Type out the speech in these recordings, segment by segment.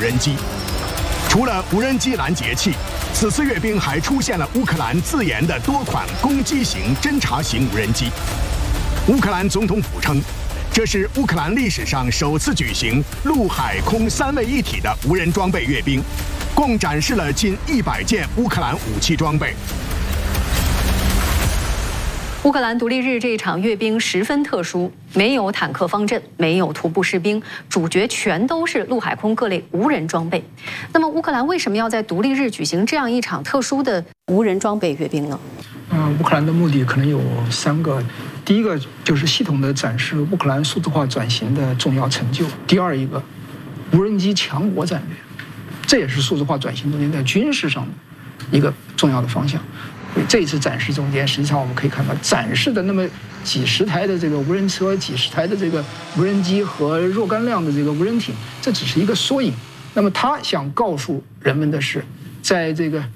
无人机。除了无人机拦截器，此次阅兵还出现了乌克兰自研的多款攻击型、侦察型无人机。乌克兰总统府称，这是乌克兰历史上首次举行陆海空三位一体的无人装备阅兵，共展示了近100件乌克兰武器装备。 乌克兰独立日这一场阅兵十分特殊，没有坦克方阵，没有徒步士兵，主角全都是陆海空各类无人装备。那么，乌克兰为什么要在独立日举行这样一场特殊的无人装备阅兵呢？ 乌克兰的目的可能有3个，第一个就是系统的展示乌克兰数字化转型的重要成就；第二一个，无人机强国战略，这也是数字化转型中间在军事上的一个重要的方向。这一次展示中间，实际上我们可以看到展示的那么几十台的这个无人车、几十台的这个无人机和若干辆的这个无人艇，这只是一个缩影。那么他想告诉人们的是，在这个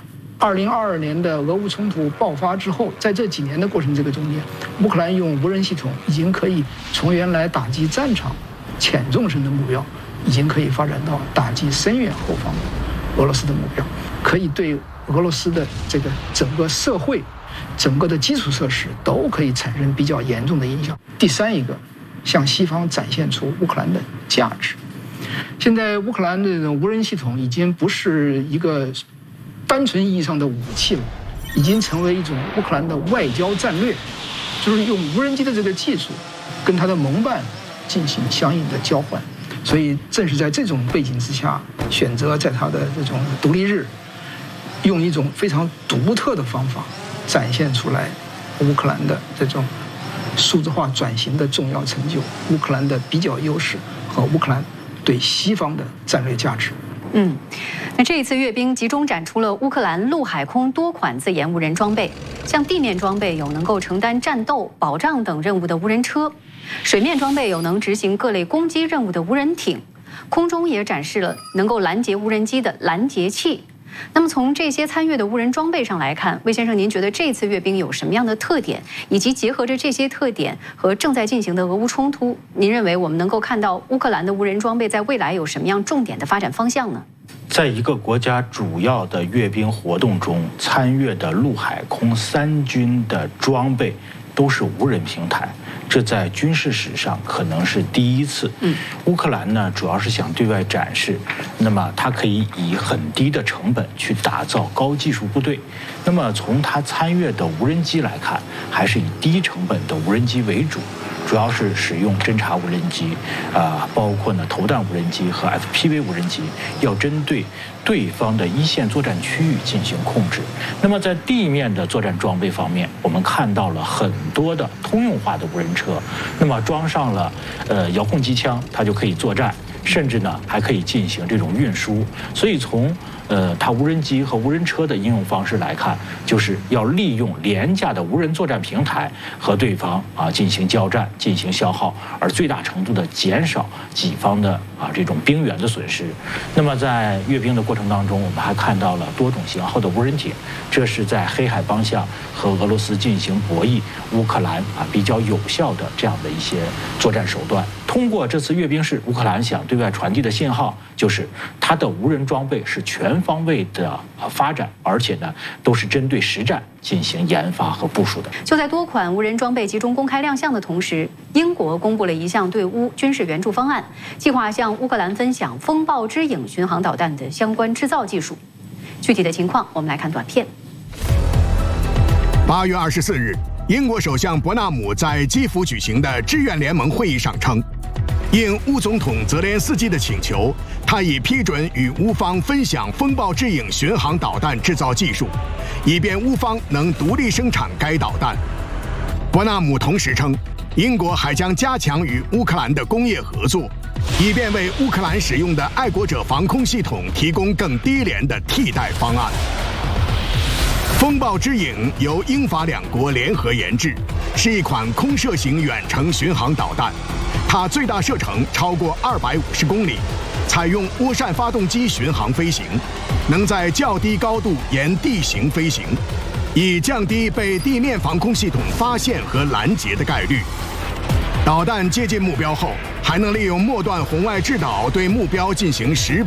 2022年的俄乌冲突爆发之后，在这几年的过程这个中间，乌克兰用无人系统已经可以从原来打击战场浅纵深的目标，已经可以发展到打击深远后方的俄罗斯的目标，可以对俄罗斯的这个整个社会、整个的基础设施都可以产生比较严重的影响。第三一个，向西方展现出乌克兰的价值。现在乌克兰的这种无人系统已经不是一个单纯意义上的武器了，已经成为一种乌克兰的外交战略，就是用无人机的这个技术跟它的盟伴进行相应的交换。所以正是在这种背景之下，选择在它的这种独立日，用一种非常独特的方法展现出来乌克兰的这种数字化转型的重要成就，乌克兰的比较优势和乌克兰对西方的战略价值。 那这一次阅兵集中展出了乌克兰陆海空多款自研无人装备，像地面装备有能够承担战斗、保障等任务的无人车，水面装备有能执行各类攻击任务的无人艇，空中也展示了能够拦截无人机的拦截器。那么从这些参阅的无人装备上来看，魏先生，您觉得这次阅兵有什么样的特点？以及结合着这些特点和正在进行的俄乌冲突，您认为我们能够看到乌克兰的无人装备在未来有什么样重点的发展方向呢？ 在一个国家主要的阅兵活动中，参阅的陆海空3军的装备都是无人平台，这在军事史上可能是第一次。乌克兰呢，主要是想对外展示，那么它可以以很低的成本去打造高技术部队。那么从它参阅的无人机来看，还是以低成本的无人机为主，主要是使用侦察无人机，包括呢投弹无人机和 FPV 无人机，要针对对方的一线作战区域进行控制。那么在地面的作战装备方面，我们看到了很多的通用化的无人车，那么装上了遥控机枪，它就可以作战，甚至呢还可以进行这种运输。所以从它无人机和无人车的应用方式来看，就是要利用廉价的无人作战平台和对方进行交战、进行消耗，而最大程度的减少己方的这种兵员的损失。那么在阅兵的过程当中，我们还看到了多种型号的无人艇，这是在黑海方向和俄罗斯进行博弈，乌克兰比较有效的这样的一些作战手段。通过这次阅兵式，乌克兰想对外传递的信号就是它的无人装备是全方位的发展，而且呢都是针对实战进行研发和部署的。 就在多款无人装备集中公开亮相的同时，英国公布了一项对乌军事援助方案，计划向乌克兰分享风暴之影巡航导弹的相关制造技术。具体的情况，我们来看短片。 8月24日，英国首相伯纳姆在基辅举行的志愿联盟会议上称，应乌总统泽连斯基的请求，他已批准与乌方分享风暴之影巡航导弹制造技术，以便乌方能独立生产该导弹。伯纳姆同时称，英国还将加强与乌克兰的工业合作，以便为乌克兰使用的爱国者防空系统提供更低廉的替代方案。风暴之影由英法两国联合研制，是一款空射型远程巡航导弹，它最大射程超过250公里，采用涡扇发动机巡航飞行，能在较低高度沿地形飞行，以降低被地面防空系统发现和拦截的概率。导弹接近目标后，还能利用末段红外制导对目标进行